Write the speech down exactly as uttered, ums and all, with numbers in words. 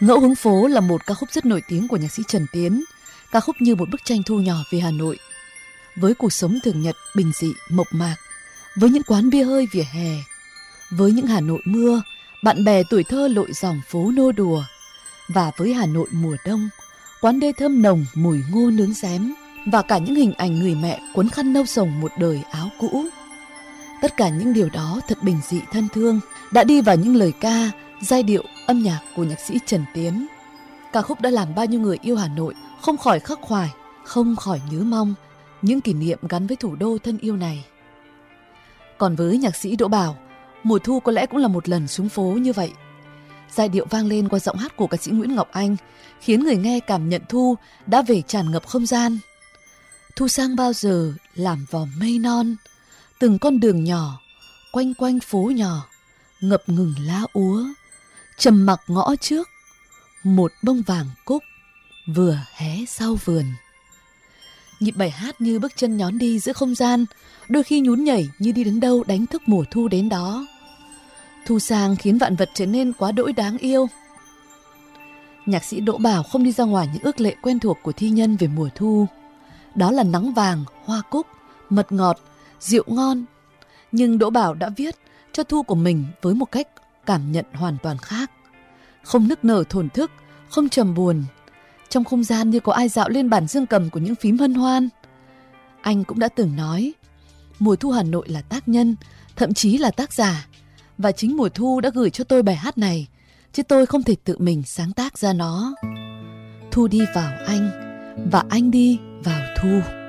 Ngẫu hứng phố là một ca khúc rất nổi tiếng của nhạc sĩ Trần Tiến. Ca khúc như một bức tranh thu nhỏ về Hà Nội, với cuộc sống thường nhật bình dị, mộc mạc, với những quán bia hơi vỉa hè, với những Hà Nội mưa, bạn bè tuổi thơ lội dòng phố nô đùa, và với Hà Nội mùa đông, quán đê thơm nồng mùi ngô nướng xém, và cả những hình ảnh người mẹ quấn khăn nâu sồng một đời áo cũ. Tất cả những điều đó thật bình dị thân thương, đã đi vào những lời ca, giai điệu, âm nhạc của nhạc sĩ Trần Tiến. Ca khúc đã làm bao nhiêu người yêu Hà Nội không khỏi khắc khoải, không khỏi nhớ mong những kỷ niệm gắn với thủ đô thân yêu này. Còn với nhạc sĩ Đỗ Bảo, mùa thu có lẽ cũng là một lần xuống phố như vậy. Giai điệu vang lên qua giọng hát của ca sĩ Nguyễn Ngọc Anh, khiến người nghe cảm nhận thu đã về tràn ngập không gian. Thu sang bao giờ làm vòm mây non, từng con đường nhỏ, quanh quanh phố nhỏ, ngập ngừng lá úa, trầm mặc ngõ trước, một bông vàng cúc vừa hé sau vườn. Nhịp bài hát như bước chân nhón đi giữa không gian, đôi khi nhún nhảy như đi đến đâu đánh thức mùa thu đến đó. Thu sang khiến vạn vật trở nên quá đỗi đáng yêu. Nhạc sĩ Đỗ Bảo không đi ra ngoài những ước lệ quen thuộc của thi nhân về mùa thu. Đó là nắng vàng, hoa cúc, mật ngọt, rượu ngon. Nhưng Đỗ Bảo đã viết cho thu của mình với một cách cảm nhận hoàn toàn khác. Không nức nở thổn thức, không trầm buồn. Trong không gian như có ai dạo lên bản dương cầm của những phím hân hoan. Anh cũng đã từng nói, mùa thu Hà Nội là tác nhân, thậm chí là tác giả. Và chính mùa thu đã gửi cho tôi bài hát này, chứ tôi không thể tự mình sáng tác ra nó. Thu đi vào anh, và anh đi vào thu.